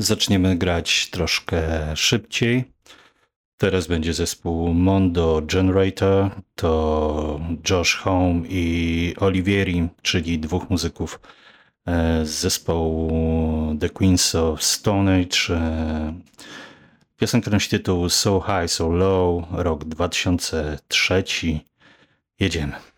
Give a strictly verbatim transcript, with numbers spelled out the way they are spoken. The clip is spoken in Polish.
Zaczniemy grać troszkę szybciej. Teraz będzie zespół Mondo Generator. To Josh Homme i Olivieri, czyli dwóch muzyków z zespołu The Queens of Stone Age. Piosenka nosi tytuł So High, So Low, rok dwa tysiące trzeci. Jedziemy.